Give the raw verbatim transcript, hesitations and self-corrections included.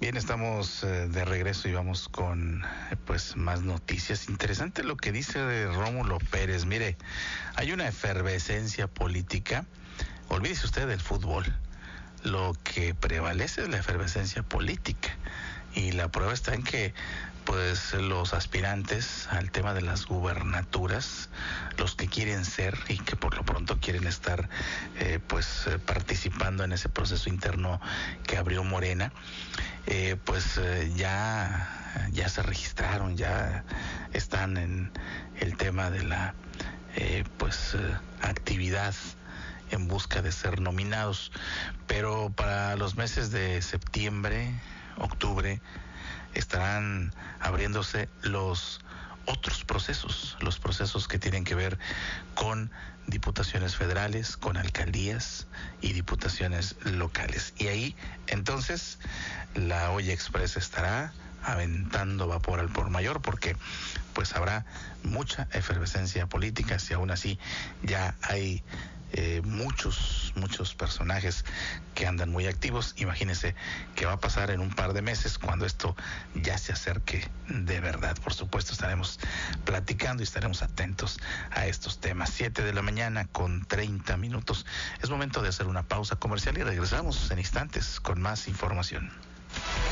Bien, estamos eh, de regreso y vamos con eh, pues más noticias. Interesante lo que dice de Rómulo Pérez. Mire, hay una efervescencia política. Olvídese usted del fútbol. Lo que prevalece es la efervescencia política. Y la prueba está en que pues los aspirantes al tema de las gubernaturas, los que quieren ser y que por lo pronto quieren estar eh, pues eh, participando en ese proceso interno que abrió Morena, eh, pues eh, ya, ya se registraron, ya están en el tema de la eh, pues eh, actividad en busca de ser nominados. Pero para los meses de septiembre, octubre, estarán abriéndose los otros procesos, los procesos que tienen que ver con diputaciones federales, con alcaldías y diputaciones locales. Y ahí, entonces, la olla express estará aventando vapor al por mayor, porque pues habrá mucha efervescencia política. Si aún así ya hay eh, muchos, muchos personajes que andan muy activos, imagínense qué va a pasar en un par de meses cuando esto ya se acerque de verdad. Por supuesto, estaremos platicando y estaremos atentos a estos temas. Siete de la mañana con treinta minutos. Es momento de hacer una pausa comercial y regresamos en instantes con más información.